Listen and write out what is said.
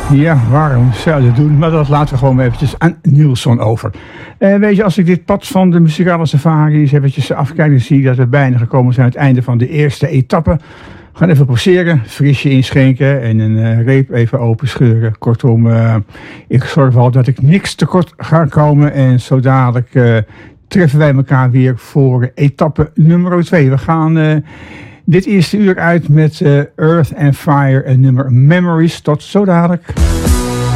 Ja, waarom zou je dat doen? Maar dat laten we gewoon eventjes aan Nielsen over. Weet je, als ik dit pad van de muzikale safari eens eventjes afkijk, dan zie ik dat we bijna gekomen zijn aan het einde van de eerste etappe. We gaan even passeren, frisje inschenken en een reep even open scheuren. Kortom, ik zorg wel dat ik niks tekort ga komen en zo dadelijk treffen wij elkaar weer voor etappe nummer 2. We gaan dit eerste uur uit met Earth and Fire en nummer Memories. Tot zo dadelijk.